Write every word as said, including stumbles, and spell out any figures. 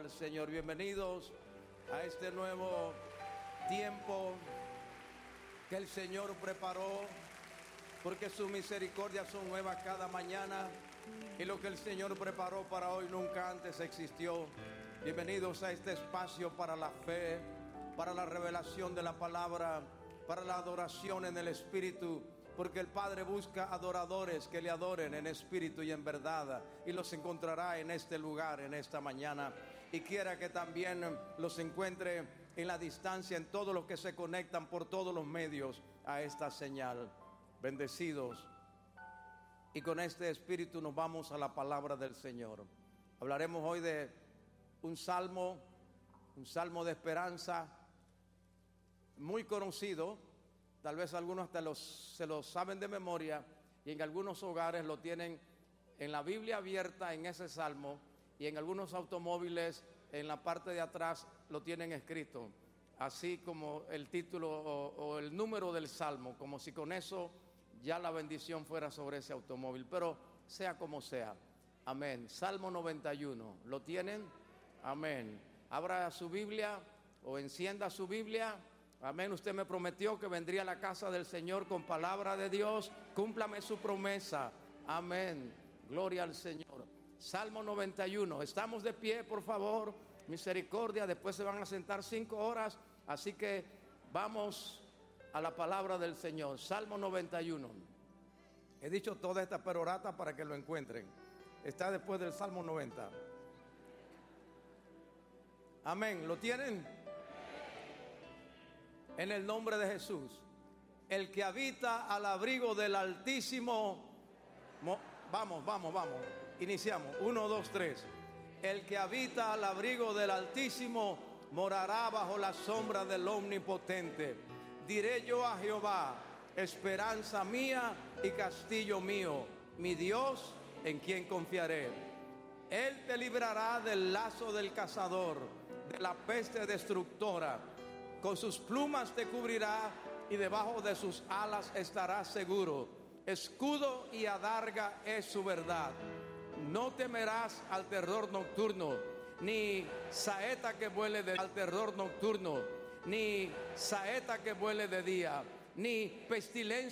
al Señor. Bienvenidos a este nuevo tiempo que el Señor preparó, porque sus misericordias son nuevas cada mañana, y lo que el Señor preparó para hoy nunca antes existió. Bienvenidos a este espacio para la fe, para la revelación de la palabra, para la adoración en el Espíritu, porque el Padre busca adoradores que le adoren en espíritu y en verdad, y los encontrará en este lugar, en esta mañana, y quiera que también los encuentre en la distancia, en todos los que se conectan por todos los medios a esta señal. Bendecidos, y con este espíritu nos vamos a la palabra del Señor. Hablaremos hoy de un salmo, un salmo de esperanza, muy conocido. Tal vez algunos hasta los, se lo saben de memoria, y en algunos hogares lo tienen en la Biblia abierta en ese salmo, y en algunos automóviles en la parte de atrás lo tienen escrito, así como el título o, o el número del salmo, como si con eso ya la bendición fuera sobre ese automóvil. Pero sea como sea, amén. Salmo noventa y uno, ¿lo tienen? Amén. Abra su Biblia o encienda su Biblia. Amén. Usted me prometió que vendría a la casa del Señor con palabra de Dios. Cúmplame su promesa. Amén. Gloria al Señor. Salmo noventa y uno. Estamos de pie, por favor. Misericordia. Después se van a sentar cinco horas. Así que vamos a la palabra del Señor. Salmo noventa y uno. He dicho toda esta perorata para que lo encuentren. Está después del Salmo noventa. Amén. ¿Lo tienen? En el nombre de Jesús. El que habita al abrigo del Altísimo. Mo, vamos, vamos, vamos. Iniciamos. Uno, dos, tres. El que habita al abrigo del Altísimo morará bajo la sombra del Omnipotente. Diré yo a Jehová, esperanza mía y castillo mío, mi Dios en quien confiaré. Él te librará del lazo del cazador, de la peste destructora. Con sus plumas te cubrirá, y debajo de sus alas estarás seguro. Escudo y adarga es su verdad. No temerás al terror nocturno, ni saeta que vuele de al terror nocturno, ni saeta que vuele de día, ni pestilencia